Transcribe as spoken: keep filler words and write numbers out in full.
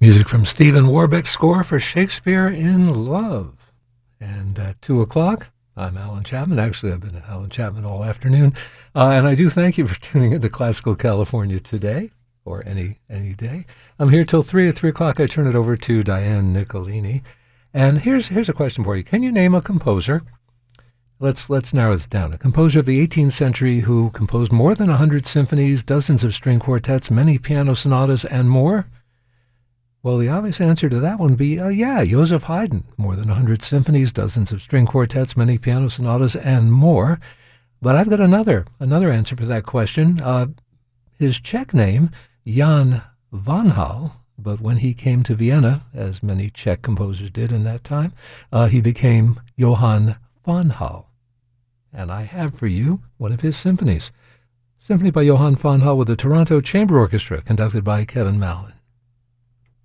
Music from Stephen Warbeck's score for Shakespeare in Love. And at two o'clock, I'm Alan Chapman. Actually, I've been Alan Chapman all afternoon. Uh, and I do thank you for tuning into Classical California today, or any any day. I'm here till three. At three o'clock, I turn it over to Diane Nicolini. And here's here's a question for you. Can you name a composer? Let's let's narrow this down. A composer of the eighteenth century who composed more than one hundred symphonies, dozens of string quartets, many piano sonatas, and more? Well, the obvious answer to that one would be, uh, yeah, Joseph Haydn. More than one hundred symphonies, dozens of string quartets, many piano sonatas, and more. But I've got another another answer for that question. Uh, his Czech name, Jan Vanhal, but when he came to Vienna, as many Czech composers did in that time, uh, he became Johann von Hall. And I have for you one of his symphonies. Symphony by Johann von Hall with the Toronto Chamber Orchestra, conducted by Kevin Mallett.